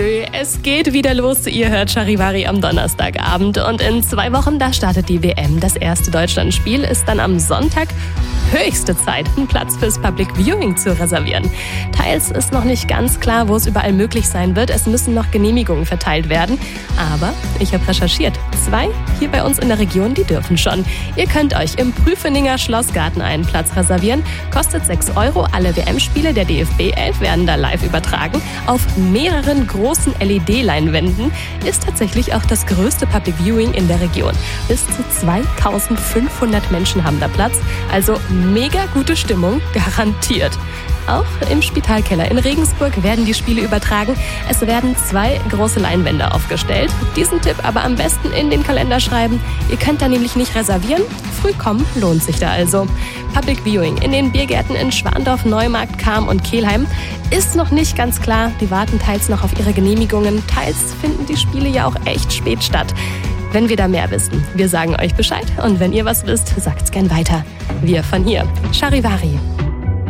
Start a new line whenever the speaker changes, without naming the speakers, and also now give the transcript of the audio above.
Salü, es geht wieder los. Ihr hört Charivari am Donnerstagabend und in 2 Wochen, da startet die WM. Das erste Deutschlandspiel ist dann am Sonntag. Höchste Zeit, einen Platz fürs Public Viewing zu reservieren. Teils ist noch nicht ganz klar, wo es überall möglich sein wird. Es müssen noch Genehmigungen verteilt werden. Aber ich habe recherchiert. 2 hier bei uns in der Region, die dürfen schon. Ihr könnt euch im Prüfeninger Schlossgarten einen Platz reservieren. Kostet 6 €. Alle WM-Spiele der DFB 11 werden da live übertragen. Auf mehreren großen LED-Leinwänden ist tatsächlich auch das größte Public Viewing in der Region. Bis zu 2500 Menschen haben da Platz. Also mega gute Stimmung, garantiert. Auch im Spitalkeller in Regensburg werden die Spiele übertragen. Es werden 2 große Leinwände aufgestellt. Diesen Tipp aber am besten in den Kalender schreiben. Ihr könnt da nämlich nicht reservieren. Früh kommen lohnt sich da also. Public Viewing in den Biergärten in Schwandorf, Neumarkt, Cham und Kelheim ist noch nicht ganz klar. Die warten teils noch auf ihre Genehmigungen. Teils finden die Spiele ja auch echt spät statt. Wenn wir da mehr wissen, wir sagen euch Bescheid. Und wenn ihr was wisst, sagt's gern weiter. Wir von hier, Charivari.